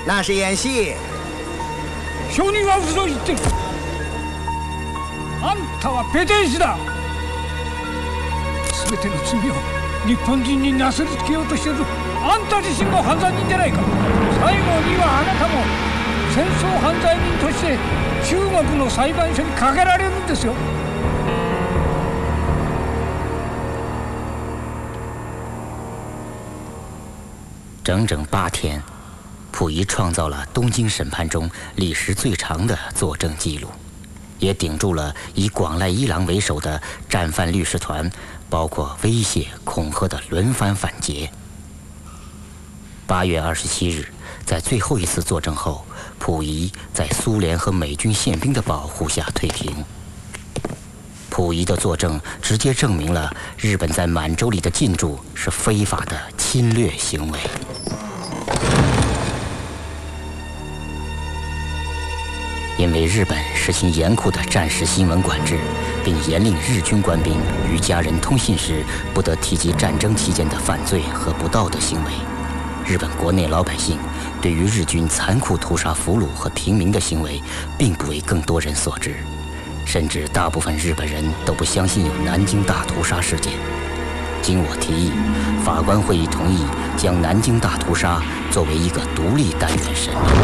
那是演戏。 証人は嘘を言ってる。あんたはペテン師だ。全ての罪を日本人になすりつけようとしているあんた自身も犯罪人じゃないか。最後にはあなたも戦争犯罪人として中国の裁判所にかけられるんですよ。 整整8天，溥仪创造了东京审判中历时最长的作证记录，也顶住了以广濑一郎为首的战犯律师团包括威胁、恐吓的轮番反劫。8月27日，在最后一次作证后，溥仪在苏联和美军宪兵的保护下退庭。溥仪的作证直接证明了日本在满洲里的进驻是非法的侵略行为。因为日本实行严酷的战时新闻管制，并严令日军官兵与家人通信时不得提及战争期间的犯罪和不道德行为，日本国内老百姓对于日军残酷屠杀俘虏和平民的行为并不为更多人所知，甚至大部分日本人都不相信有南京大屠杀事件。经我提议，法官会议同意将南京大屠杀作为一个独立单元审理。